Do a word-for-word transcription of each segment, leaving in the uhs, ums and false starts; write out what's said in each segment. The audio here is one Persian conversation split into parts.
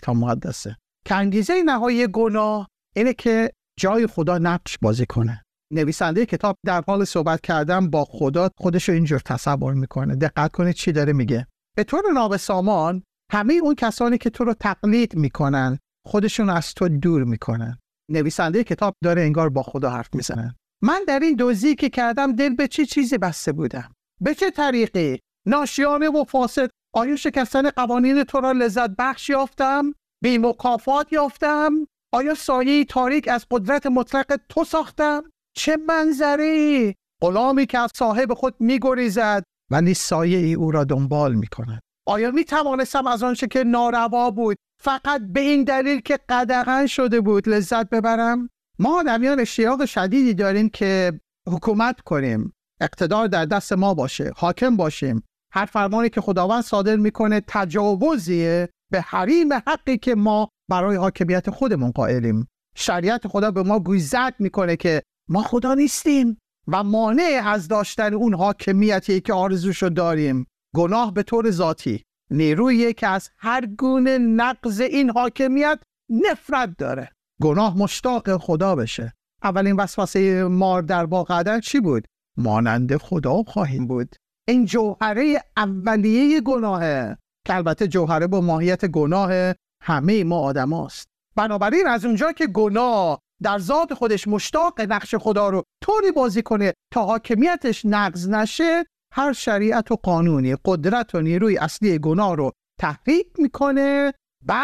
کتاب مقدسه که انگیزه نهایی گناه اینه که جای خدا نقش بازی کنه. نویسنده کتاب در حال صحبت کردن با خدا خودش رو اینجور تصور میکنه. دقت کنید چی داره میگه. به طور نابسامان همه اون کسانی که تو رو تقلید میکنن خودشون از تو دور میکنن. نویسنده کتاب داره انگار با خدا حرف میزنه. من در این دوزی که کردم دل به چه چی چیزی بسته بودم؟ به چه طریقی؟ ناشیانه و فاسد. آیا شکستن قوانین تو را لذت بخش یافتم؟ بی مکافات یافتم؟ آیا سایه تاریک از قدرت مطلق تو ساختم؟ چه منظری؟ غلامی که از صاحب خود میگریزد ولی سایه او را دنبال میکند. آیا می توانستم از آنچه که ناروا بود فقط به این دلیل که قدغن شده بود لذت ببرم؟ ما آدمیان اشتیاق شدیدی داریم که حکومت کنیم، اقتدار در دست ما باشه، حاکم باشیم. هر فرمانی که خداوند صادر میکنه تجاوزیه به حریم حقی که ما برای حاکمیت خودمون قائلیم. شریعت خدا به ما گوشزد میکنه که ما خدا نیستیم و مانع از داشتن اون حاکمیتی که آرزوشو داریم. گناه به طور ذاتی نیرویی که از هر گونه نقض این حاکمیت نفرت داره. گناه مشتاق خدا بشه. اولین وسوسه مار در باغ عدن چی بود؟ مانند خدا خواهیم بود. این جوهره اولیه گناهه که البته جوهره با ماهیت گناه همه ما آدم هاست. بنابراین از اونجا که گناه در ذات خودش مشتاق نقش خدا رو طوری بازی کنه تا حاکمیتش نقض نشه، هر شریعت و قانونی قدرت و نیروی اصلی گناه رو تحریک میکنه،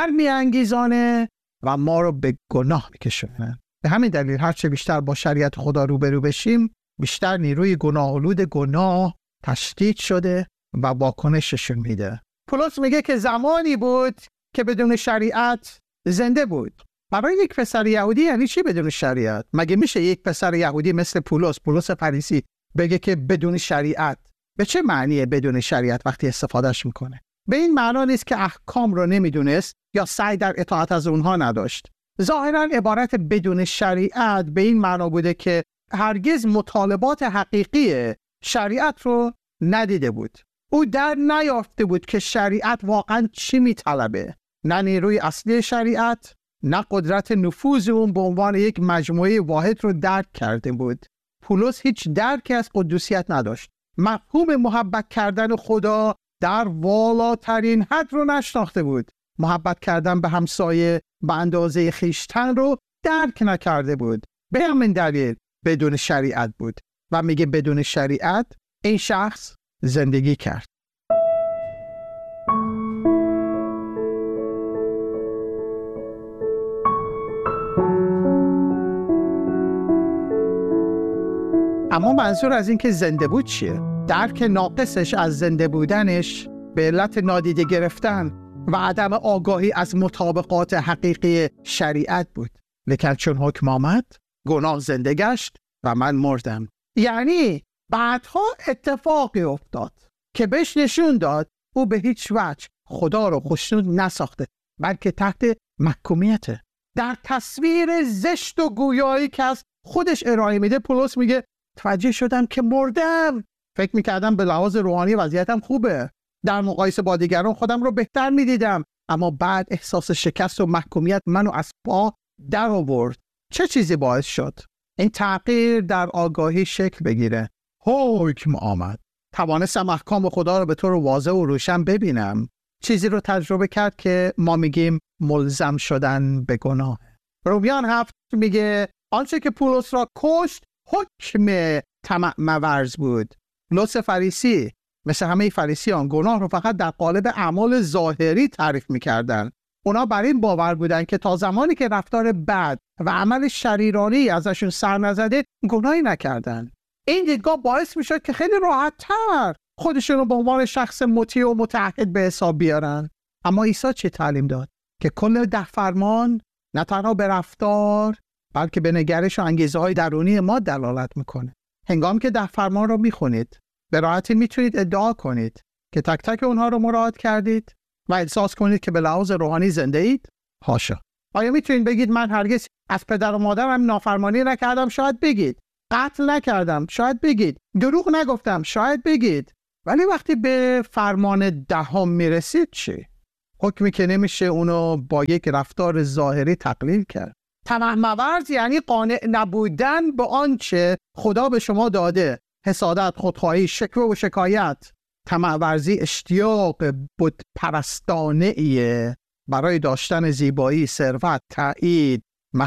برمیانگیزانه و ما رو به گناه میکشونه. به همین دلیل هرچه بیشتر با شریعت خدا روبرو بشیم، بیشتر نیروی گناه‌آلود گناه تشدید شده و واکنششون میده. پولس میگه که زمانی بود که بدون شریعت زنده بود. برای یک پسر یهودی یعنی چی بدون شریعت؟ مگه میشه یک پسر یهودی مثل پولس، پولس فریسی بگه که بدون شریعت؟ به چه معنیه بدون شریعت وقتی استفادهش میکنه؟ به این معنا نیست که احکام رو نمیدونست یا سعی در اطاعت از اونها نداشت. ظاهراً عبارت بدون شریعت به این معنا بوده که هرگز مطالبات حقیقی شریعت رو ندیده بود. او در نیافته بود که شریعت واقعاً چی میطلبه. نه نیروی اصلی شریعت، نه قدرت نفوذ اون به عنوان یک مجموعه واحد رو درک کرده بود. پولس هیچ درکی از قدوسیت نداشت. مفهوم محبت کردن خدا در والاترین حد رو نشناخته بود. محبت کردن به همسایه به اندازه خویشتن رو درک نکرده بود. به همین دلیل بدون شریعت بود و میگه بدون شریعت این شخص زندگی کرد. اما منظور از این که زنده بود چیه؟ درک ناقصش از زنده بودنش به علت نادیده گرفتن و عدم آگاهی از مطابقات حقیقی شریعت بود. لیکن چون حکم آمد، گناه زنده گشت و من مردم. یعنی بعدها اتفاقی افتاد که بهش نشون داد او به هیچ وجه خدا رو خوشنود نساخته، بلکه تحت محکومیته. در تصویر زشت و گویایی که از خودش ارائه میده، پولس میگه توجه شدم که مردم. فکر میکردم به لحاظ روحانی وضعیتم خوبه، در مقایسه با دیگران خودم رو بهتر میدیدم، اما بعد احساس شکست و محکومیت منو از پا در آورد. چه چیزی باعث شد این تغییر در آگاهی شکل بگیره؟ حکم آمد. توانستم احکام خدا رو به طور واضح و روشن ببینم. چیزی رو تجربه کرد که ما میگیم ملزم شدن به گناه. رومیان هفت میگه آنچه که پولس را کشت حکم طمع مورز بود. پولس فریسی مثل همه فریسیان گناه رو فقط در قالب اعمال ظاهری تعریف میکردن. اونا بر این باور بودن که تا زمانی که رفتار بد و عمل شریرانه ازشون سر نزده گناهی نکردن. این دیدگاه باعث میشد که خیلی راحت تر خودشون رو به عنوان شخص مطیع و متعهد به حساب بیارن. اما عیسی چه تعلیم داد؟ که کل ده فرمان نه تنها به رفتار بلکه به نگرش و انگیزه های درونی ما دلالت میکنه. هنگامی که ده فرمان رو میخونید به راحتی میتونید ادعا کنید که تک تک اونها رو مراعات کردید و احساس کنید که به لحاظ روحانی زنده اید؟ حاشا. آیا میتونید بگید من هرگز از پدر و مادرم نافرمانی نکردم؟ شاید بگید. قتل نکردم؟ شاید بگید. دروغ نگفتم؟ شاید بگید. ولی وقتی به فرمان دهم میرسید چی؟ حکمی که نمیشه اونو با یک رفتار ظاهری تقلیل کرد. طمع مورز یعنی قانع نبودن به آنچه خدا به شما داده. حسادت، خودخواهی، شکوه و شکایت. طمع ورزی اشتیاق بت پرستانه ایه برای داشتن زیبایی، ثروت، تایید،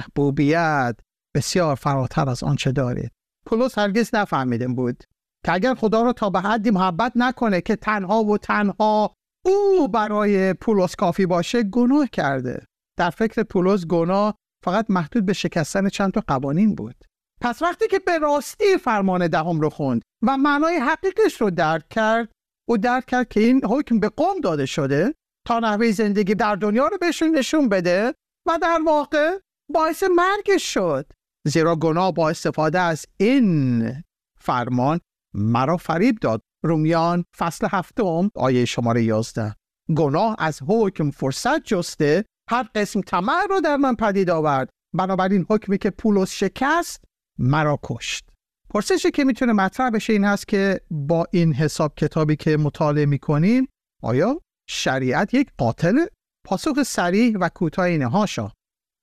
محبوبیت بسیار فراتر از آنچه دارید. پولس هرگز نفهمیده بود که اگر خدا رو تا به حدی محبت نکنه که تنها و تنها او برای پولس کافی باشه، گناه کرده. در فکر پولس گناه فقط محدود به شکستن چند تا قوانین بود. پس وقتی که به راستی فرمان دهم رو خوند و معنای حقیقش رو درک کرد، او درک کرد که این حکم به قوم داده شده تا نحوه زندگی در دنیا رو بهشون نشون بده و در واقع باعث مرگش شد. زیرا گناه با استفاده از این فرمان مرا فریب داد. رومیان فصل هفتم آیه شماره یازده. گناه از حکم فرصت جسته، هر قسم طمع رو در من پدید آورد، بنابراین حکمی که پولس شکست مرا کشت. پرسشی که میتونه مطرح بشه این هست که با این حساب کتابی که مطالعه میکنیم آیا شریعت یک قاتله؟ پاسخ صریح و کوتاه اینه: هاشا.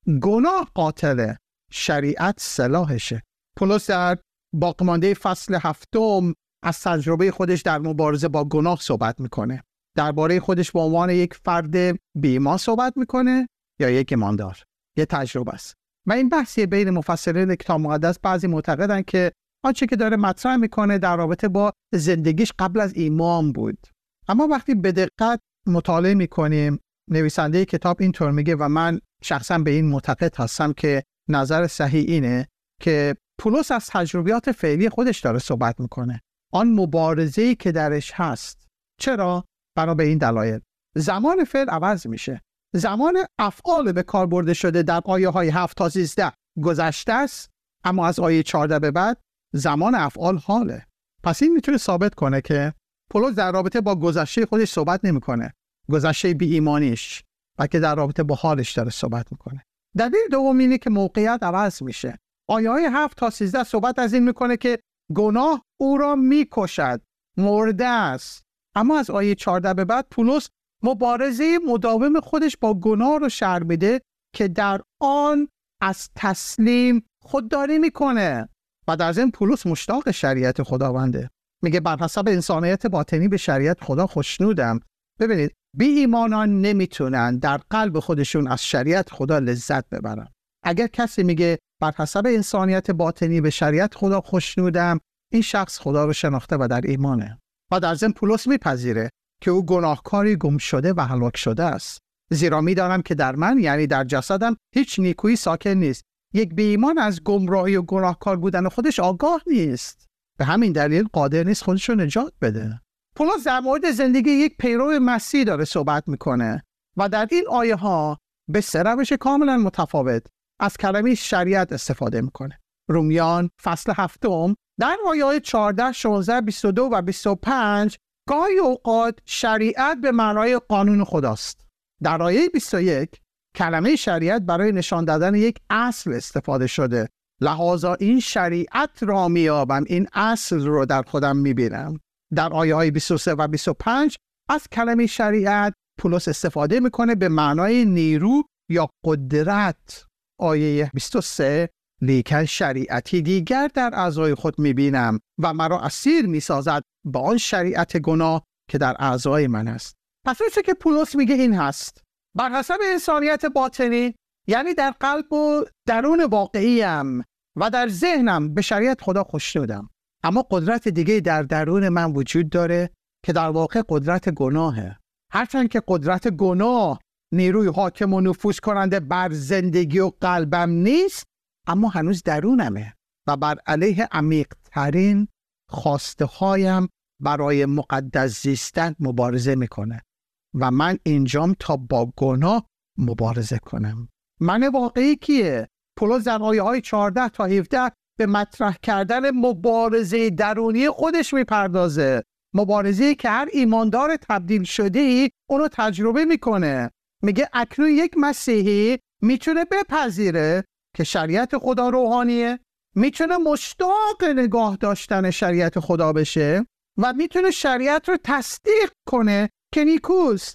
گناه قاتله، شریعت سلاحشه. پولس در باقیمانده فصل هفتم از تجربه خودش در مبارزه با گناه صحبت میکنه. درباره خودش به عنوان یک فرد بی‌ایمان صحبت میکنه یا یک ایماندار. یه تجربه است. و این بحثی بین مفسرین کتاب مقدس، بعضی معتقدن که آنچه که داره مطرح میکنه در رابطه با زندگیش قبل از ایمان بود. اما وقتی به دقت مطالعه میکنیم، نویسنده کتاب اینطور میگه و من شخصا به این معتقد هستم که نظر صحیح اینه که پولس از تجربیات فعلی خودش داره صحبت میکنه. آن مبارزه‌ای که درش هست. چرا؟ بنا به این دلایل. زمان فعل عوض میشه. زمان افعال به کار برده شده در آیه های هفت تا سیزده گذشته است، اما از آیه چهارده به بعد زمان افعال حاله. پس این میتونه ثابت کنه که پولس در رابطه با گذشته خودش صحبت نمیکنه، گذشته بی ایمانیش، بلکه در رابطه با حالش داره صحبت میکنه. دلیل دوم اینه که موقعیت عوض میشه. آیه های هفت تا سیزده صحبت از این میکنه که گناه او را میکشد، مرده است. اما از آیه چهارده به بعد پولس مبارزه مداوم خودش با گناه رو شرح میده که در آن از تسلیم خودداری میکنه. و در ضمن پولس مشتاق شریعت خداونده. میگه بر حسب انسانیت باطنی به شریعت خدا خوشنودم. ببینید، بی ایمانان نمیتونن در قلب خودشون از شریعت خدا لذت ببرن. اگر کسی میگه بر حسب انسانیت باطنی به شریعت خدا خوشنودم، این شخص خدا رو شناخته و در ایمانه. و در ضمن پولس میپذیره که او گناهکاری گم شده و هلاک شده است. زیرا میدانم که در من، یعنی در جسدم، هیچ نیکویی ساکن نیست. یک بی ایمان از گمراهی و گناهکار بودن خودش آگاه نیست. به همین دلیل قادر نیست خودش رو نجات بده. پولس در مورد زندگی یک پیرو مسیح داره صحبت میکنه و در این آیه ها به سه روش کاملا متفاوت از کلمه شریعت استفاده میکنه. رومیان فصل هفتم در آیه چهارده، شانزده، بیست و دو و بیست و پنج گاهی اوقات شریعت به معنای قانون خداست. در آیه بیست و یک کلمه شریعت برای نشان دادن یک اصل استفاده شده. لحاظا این شریعت را میابم، این اصل رو در خودم میبینم. در آیه های بیست و سه و بیست و پنج از کلمه شریعت پولس استفاده میکنه به معنای نیرو یا قدرت. آیه بیست و سه لیکن شریعتی دیگر در اعضای خود میبینم و مرا اسیر میسازد با آن شریعت گناه که در اعضای من است. پس چیزی که پولس میگه این هست: بر حسب انسانیت باطنی، یعنی در قلب و درون واقعیم و در ذهنم، به شریعت خدا خوشنودم. اما قدرت دیگه در درون من وجود داره که در واقع قدرت گناهه. هرچند که قدرت گناه نیروی حاکم و نفوذ کننده بر زندگی و قلبم نیست، اما هنوز درونمه و بر علیه عمیق ترین خواسته هایم برای مقدس زیستن مبارزه میکنه و من اینجام تا با گناه مبارزه کنم. من واقعی کیه؟ پولس در آیه های چهارده تا هفده به مطرح کردن مبارزه درونی خودش میپردازه. مبارزه‌ای که هر ایماندار تبدیل شده ای اونو تجربه میکنه. میگه اکنون یک مسیحی میتونه بپذیره که شریعت خدا روحانیه، میتونه مشتاق نگاه داشتن شریعت خدا بشه و میتونه شریعت رو تصدیق کنه که نیکوست.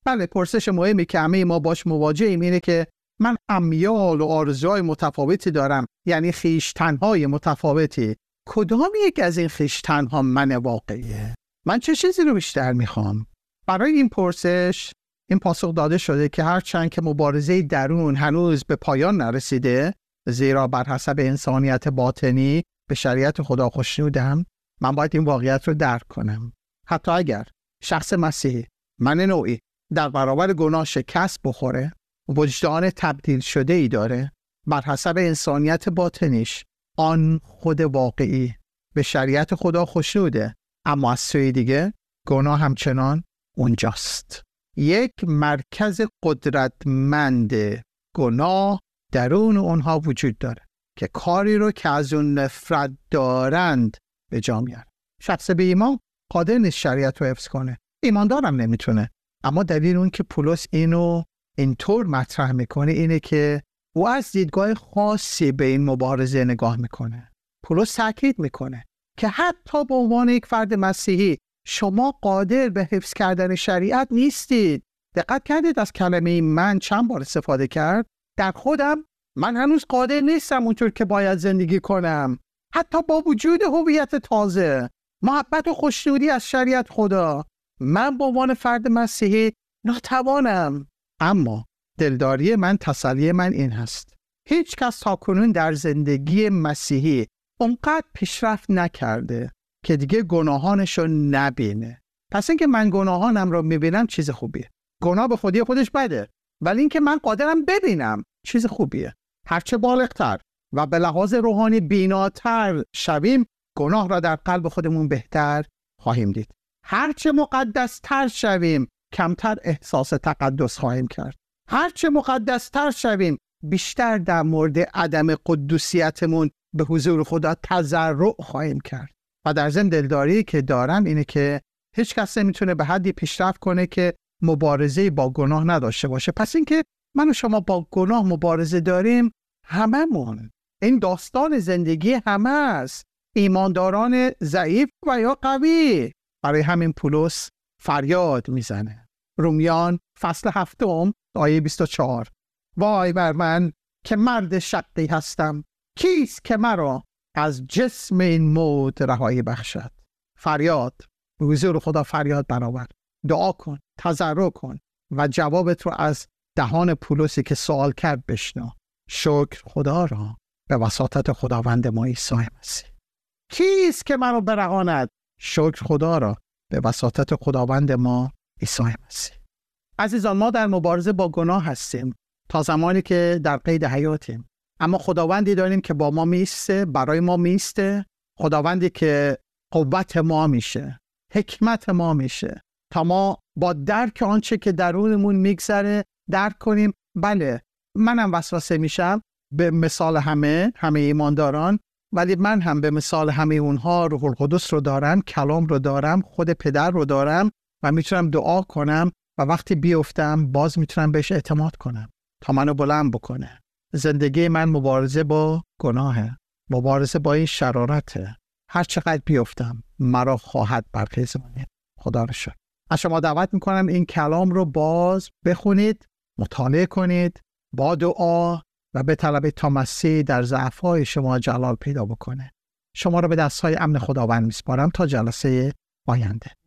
بله، پرسش مهمی که همه ما باش مواجهیم اینه که من امیال و آرزوهای متفاوتی دارم، یعنی خویشتن‌های متفاوتی. کدام یک از این خویشتن‌ها من واقعیه؟ من چه چیزی رو بیشتر میخوام؟ برای این پرسش این پاسخ داده شده که هرچند که مبارزه درون هنوز به پایان نرسیده، زیرا بر حسب انسانیت باطنی به شریعت خدا خوشنودم، من باید این واقعیت رو درک کنم. حتی اگر شخص مسیحی من نوعی در برابر گناه شکست بخوره، وجدان تبدیل شده ای داره، بر حسب انسانیت باطنیش آن خود واقعی به شریعت خدا خوشنوده، اما از سوی دیگه گناه همچنان اونجاست. یک مرکز قدرتمند گناه درون اونها وجود داره که کاری رو که از اون نفرت دارند به جا میاره. شخص بی ایمان قادر نیست شریعت رو حفظ کنه، ایماندارم نمیتونه. اما دلیل اون که پولس اینو اینطور مطرح میکنه اینه که او از دیدگاه خاصی به این مبارزه نگاه میکنه. پولس تاکید میکنه که حتی به عنوان یک فرد مسیحی شما قادر به حفظ کردن شریعت نیستید. دقت کردید از کلمه من چند بار استفاده کرد؟ در خودم من هنوز قادر نیستم اونطور که باید زندگی کنم، حتی با وجود هویت تازه، محبت و خوشنودی از شریعت خدا. من به عنوان فرد مسیحی ناتوانم. اما دلداری من، تسلی من این هست: هیچ کس تاکنون در زندگی مسیحی اونقدر پیشرفت نکرده که دیگه گناهانشو نبینه. پس اینکه من گناهانم رو میبینم چیز خوبیه. گناه به خودی خودش بده، ولی اینکه من قادرم ببینم چیز خوبیه. هرچه بالغتر و به لحاظ روحانی بیناتر شویم، گناه را در قلب خودمون بهتر خواهیم دید. هرچه مقدستر شویم، کمتر احساس تقدس خواهیم کرد. هرچه مقدستر شویم، بیشتر در مورد عدم قدوسیتمون به حضور خدا تضرع خواهیم کرد. و در ضمن دلداری که دارم اینه که هیچ کس نمیتونه به حدی پیشرفت کنه که مبارزه با گناه نداشته باشه. پس اینکه من و شما با گناه مبارزه داریم، هممون، این داستان زندگی همه است، ایمانداران ضعیف و یا قوی. برای همین پولس فریاد میزنه. رومیان فصل هفتم آیه بیست و چهار: وای بر من که مرد شقی هستم، کیست که مرا از جسم این موت رهایی بخشد؟ فریاد، به حضور خدا فریاد برآور، دعا کن، تضرع کن و جوابت رو از دهان پولسی که سوال کرد بشنو. شکر خدا را به وساطت خداوند ما عیسی مسیح. کیست که منو برهاند؟ شکر خدا را به وساطت خداوند ما عیسی مسیح. عزیزان، ما در مبارزه با گناه هستیم تا زمانی که در قید حیاتیم، اما خداوندی داریم که با ما میسته، برای ما میسته. خداوندی که قوت ما میشه، حکمت ما میشه، تا ما با درک آنچه که درونمون میگذره درک کنیم بله منم وسوسه میشم، به مثال همه همه ایمانداران، ولی من هم به مثال همه اونها روح القدس رو دارم، کلام رو دارم، خود پدر رو دارم و میتونم دعا کنم و وقتی بیفتم باز میتونم بهش اعتماد کنم تا منو بلند بکنه. زندگی من مبارزه با گناهه، مبارزه با این شرارته. هر چقدر بیفتم مرا خواهد برخیزانید. خدا رو شکر. از شما دعوت میکنم این کلام رو باز بخونید، مطالعه کنید، با دعا و به طلب تا مسیح در ضعف‌های شما جلال پیدا بکنه. شما رو به دست‌های امن خداوند میسپارم تا جلسه آینده.